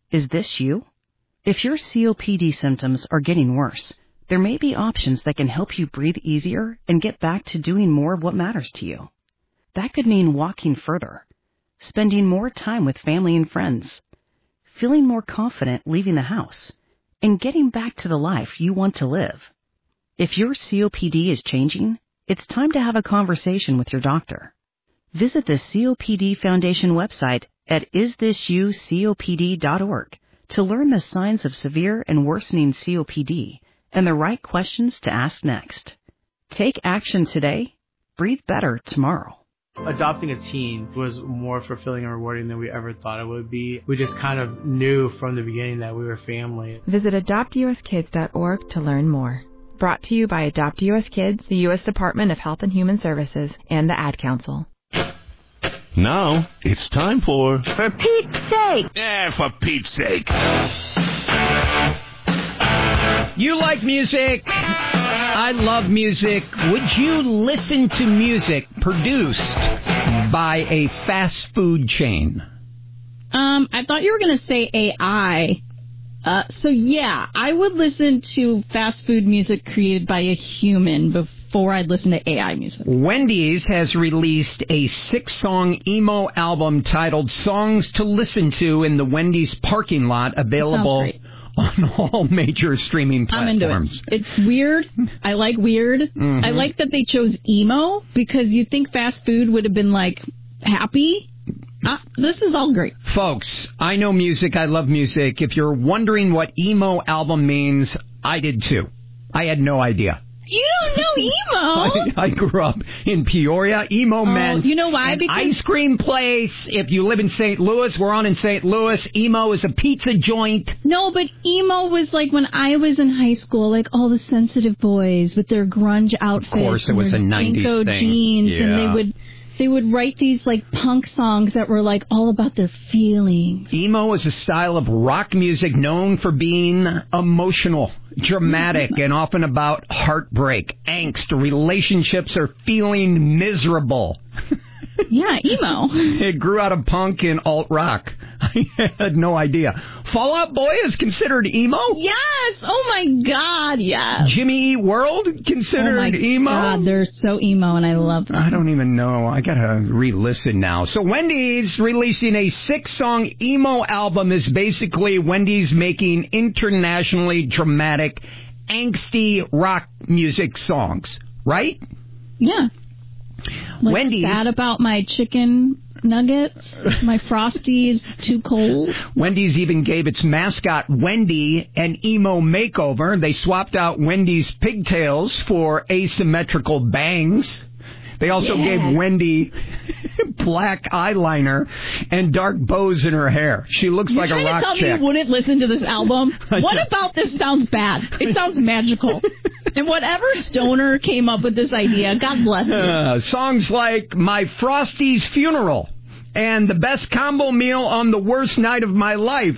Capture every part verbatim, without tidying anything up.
Is this you? If your C O P D symptoms are getting worse, there may be options that can help you breathe easier and get back to doing more of what matters to you. That could mean walking further, spending more time with family and friends, feeling more confident leaving the house, and getting back to the life you want to live. If your C O P D is changing, it's time to have a conversation with your doctor. Visit the C O P D Foundation website at is this you C O P D dot org to learn the signs of severe and worsening C O P D and the right questions to ask next. Take action today. Breathe better tomorrow. Adopting a teen was more fulfilling and rewarding than we ever thought it would be. We just kind of knew from the beginning that we were family. Visit adopt U S kids dot org to learn more. Brought to you by Adopt U S Kids, the U S Department of Health and Human Services, and the Ad Council. Now, it's time for... For Pete's sake! Yeah, for Pete's sake. You like music? I love music. Would you listen to music produced by a fast food chain? Um, I thought you were going to say A I. Uh, so, yeah, I would listen to fast food music created by a human before I'd listen to A I music. Wendy's has released a six-song emo album titled Songs to Listen to in the Wendy's parking lot, available on all major streaming platforms. I'm into it. It's weird. I like weird. Mm-hmm. I like that they chose emo because you think fast food would have been, like, happy. Uh, this is all great. Folks, I know music. I love music. If you're wondering what emo album means, I did too. I had no idea. You don't know emo? I, I grew up in Peoria. Emo oh, meant you know why? an because ice cream place. If you live in Saint Louis, we're on in Saint Louis. Emo is a pizza joint. No, but emo was like when I was in high school, like all the sensitive boys with their grunge outfits. Of course, it was a nineties Jinko thing. jeans, yeah. and they would... They would write these, like, punk songs that were, like, all about their feelings. Emo is a style of rock music known for being emotional, dramatic, and often about heartbreak, angst, relationships, or feeling miserable. Yeah, emo. It grew out of punk and alt-rock. I had no idea. Fall Out Boy is considered emo? Yes! Oh, my God, yes. Jimmy Eat World considered oh my emo? God, they're so emo, and I love them. I don't even know. I got to re-listen now. So Wendy's releasing a six-song emo album is basically Wendy's making internationally dramatic, angsty rock music songs, right? Yeah. Like Wendy's sad about my chicken nuggets. My Frosty is too cold. Wendy's even gave its mascot, Wendy, an emo makeover. They swapped out Wendy's pigtails for asymmetrical bangs. They also yeah. gave Wendy black eyeliner and dark bows in her hair. She looks You're like a rock chick. You're trying to tell chick. me you wouldn't listen to this album? What about this sounds bad? It sounds magical. And whatever stoner came up with this idea, God bless you. Uh, songs like My Frosty's Funeral and The Best Combo Meal on the Worst Night of My Life.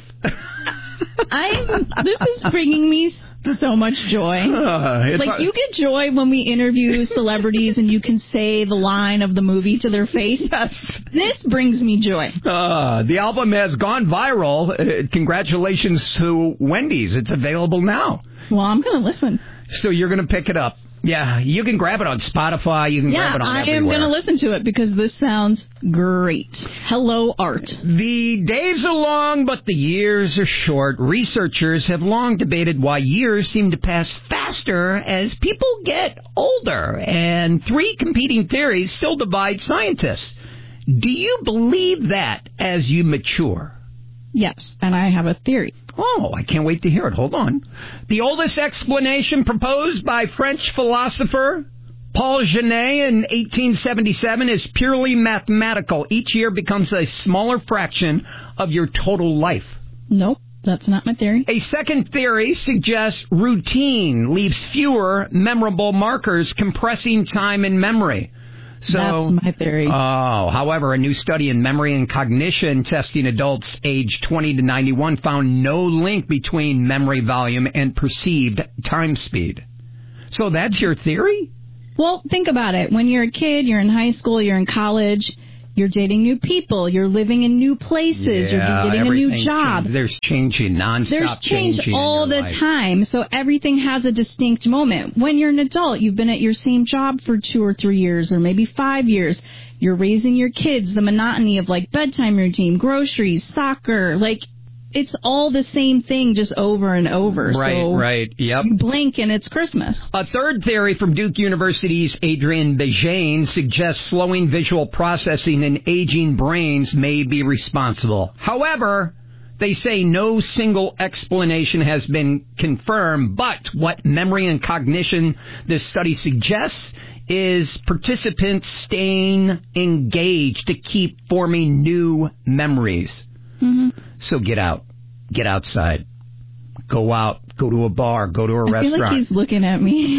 I'm. This is bringing me so much joy. Uh, like, you get joy when we interview celebrities and you can say the line of the movie to their face. Yes. This brings me joy. Uh, the album has gone viral. Uh, congratulations to Wendy's. It's available now. Well, I'm going to listen. So you're going to pick it up. Yeah, you can grab it on Spotify. You can yeah, grab it on I everywhere. am going to listen to it because this sounds great. Hello, art. The days are long, but the years are short. Researchers have long debated why years seem to pass faster as people get older, and three competing theories still divide scientists. Do you believe that as you mature? Yes, and I have a theory. Oh, I can't wait to hear it. Hold on. The oldest explanation proposed by French philosopher Paul Genet in eighteen seventy-seven is purely mathematical. Each year becomes a smaller fraction of your total life. Nope, that's not my theory. A second theory suggests routine leaves fewer memorable markers, compressing time and memory. So, that's my theory. Oh, however, a new study in memory and cognition testing adults aged twenty to ninety-one found no link between memory volume and perceived time speed. So that's your theory? Well, think about it. When you're a kid, you're in high school, you're in college, You're dating new people. You're living in new places. Yeah, you're getting a new job. Change. There's changing, nonstop There's change changing all the life. time. So everything has a distinct moment. When you're an adult, you've been at your same job for two or three years or maybe five years. You're raising your kids, the monotony of like bedtime routine, groceries, soccer, like it's all the same thing just over and over. Right, so right, yep. You blink and it's Christmas. A third theory from Duke University's Adrian Bejane suggests slowing visual processing in aging brains may be responsible. However, they say no single explanation has been confirmed, but what memory and cognition this study suggests is participants staying engaged to keep forming new memories. Mm-hmm. So get out. Get outside. Go out. Go to a bar. Go to a I restaurant. feel like he's looking at me.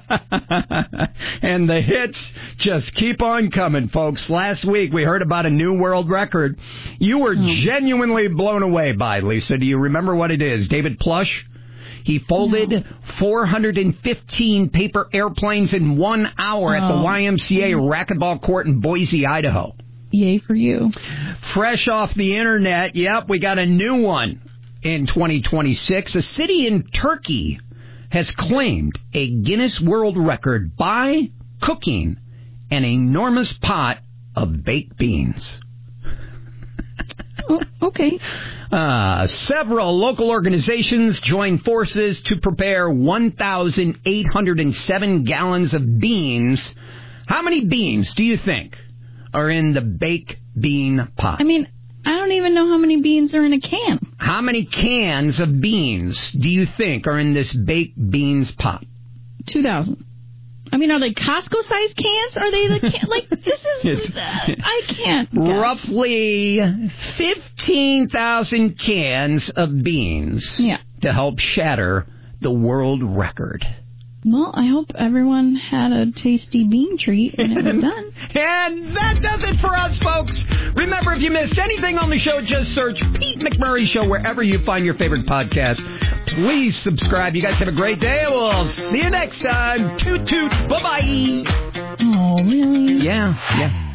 And the hits just keep on coming, folks. Last week we heard about a new world record you were oh. genuinely blown away by, Lisa. Do you remember what it is? David Plush? He folded no. four hundred fifteen paper airplanes in one hour oh. at the Y M C A racquetball court in Boise, Idaho. Yay for you. Fresh off the internet, yep, we got a new one in twenty twenty-six. A city in Turkey has claimed a Guinness World Record by cooking an enormous pot of baked beans. Oh, okay. Uh, several local organizations joined forces to prepare one thousand eight hundred seven gallons of beans. How many beans do you think are in the baked bean pot? I mean, I don't even know how many beans are in a can. How many cans of beans do you think are in this baked beans pot? two thousand. I mean, are they Costco-sized cans? Are they the can? Like, this is... Uh, I can't guess. Roughly fifteen thousand cans of beans yeah. to help shatter the world record. Well, I hope everyone had a tasty bean treat when it was done. And that does it for us, folks. Remember, if you missed anything on the show, just search Pete McMurray Show wherever you find your favorite podcast. Please subscribe. You guys have a great day. We'll see you next time. Toot toot. Bye-bye. Oh, really? Yeah, yeah.